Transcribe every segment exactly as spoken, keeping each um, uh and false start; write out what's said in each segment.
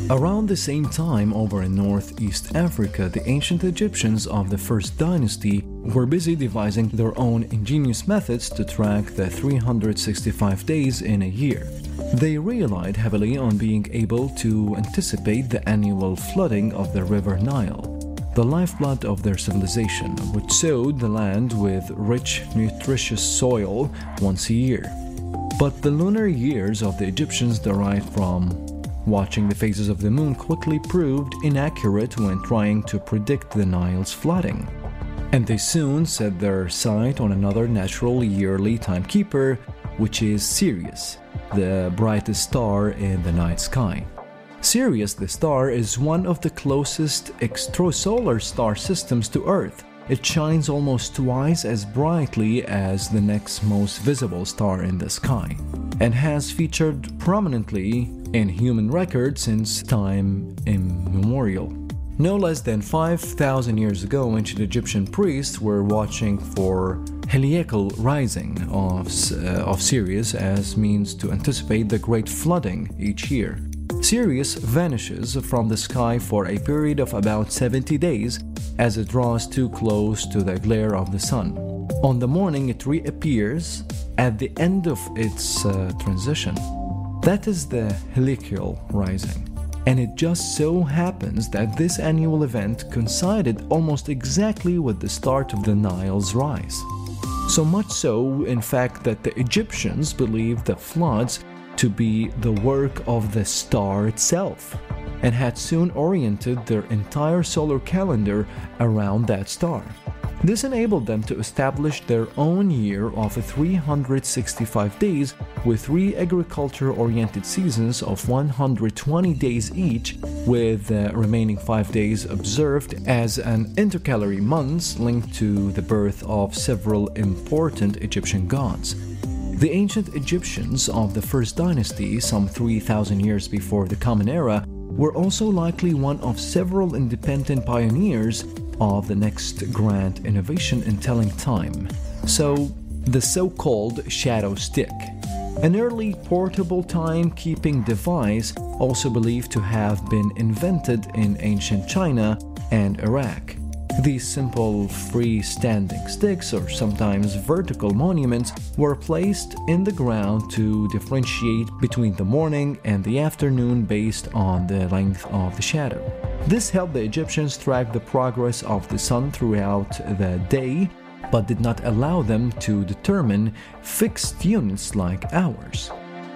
Around the same time, over in northeast Africa, the ancient Egyptians of the First Dynasty were busy devising their own ingenious methods to track the three hundred sixty-five days in a year. They relied heavily on being able to anticipate the annual flooding of the River Nile, the lifeblood of their civilization, which sowed the land with rich, nutritious soil once a year. But the lunar years of the Egyptians derived from watching the phases of the moon quickly proved inaccurate when trying to predict the Nile's flooding, and they soon set their sight on another natural yearly timekeeper, which is Sirius, the brightest star in the night sky. Sirius the star is one of the closest extrasolar star systems to Earth. It shines almost twice as brightly as the next most visible star in the sky, and has featured prominently in human records since time immemorial. No less than five thousand years ago, ancient Egyptian priests were watching for heliacal rising of, uh, of Sirius as means to anticipate the great flooding each year. Sirius vanishes from the sky for a period of about seventy days as it draws too close to the glare of the sun. On the morning it reappears at the end of its uh, transition. That is the heliacal rising. And it just so happens that this annual event coincided almost exactly with the start of the Nile's rise. So much so, in fact, that the Egyptians believed the floods to be the work of the star itself, and had soon oriented their entire solar calendar around that star. This enabled them to establish their own year of three hundred sixty-five days with three agriculture-oriented seasons of one hundred twenty days each, with the remaining five days observed as an intercalary months linked to the birth of several important Egyptian gods. The ancient Egyptians of the First Dynasty, some three thousand years before the Common Era, were also likely one of several independent pioneers of the next grand innovation in telling time. So, the so-called shadow stick, an early portable time-keeping device also believed to have been invented in ancient China and Iraq. These simple freestanding sticks, or sometimes vertical monuments, were placed in the ground to differentiate between the morning and the afternoon based on the length of the shadow. This helped the Egyptians track the progress of the sun throughout the day, but did not allow them to determine fixed units like hours.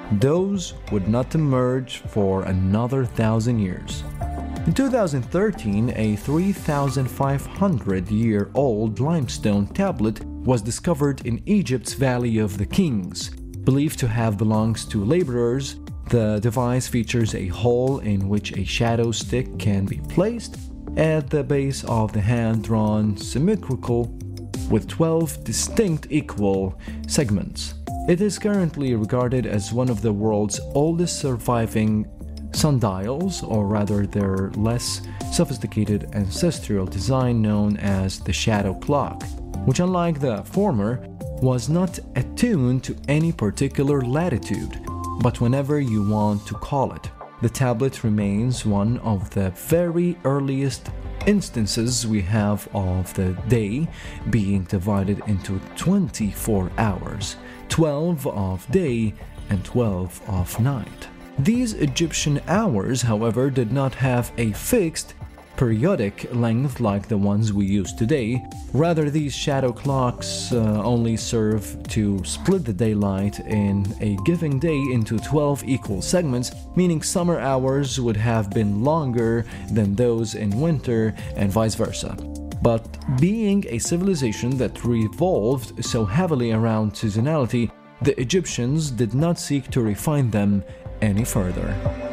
Those would not emerge for another thousand years. In two thousand thirteen, a three thousand five hundred year old limestone tablet was discovered in Egypt's Valley of the Kings. Believed to have belonged to laborers, the device features a hole in which a shadow stick can be placed at the base of the hand-drawn semicircle with twelve distinct equal segments. It is currently regarded as one of the world's oldest surviving sundials, or rather their less sophisticated ancestral design known as the shadow clock, which, unlike the former, was not attuned to any particular latitude, but whenever you want to call it. The tablet remains one of the very earliest instances we have of the day being divided into twenty-four hours, twelve of day and twelve of night. These Egyptian hours, however, did not have a fixed, periodic length like the ones we use today. Rather, these shadow clocks uh, only serve to split the daylight in a given day into twelve equal segments, meaning summer hours would have been longer than those in winter and vice versa. But being a civilization that revolved so heavily around seasonality, the Egyptians did not seek to refine them any further.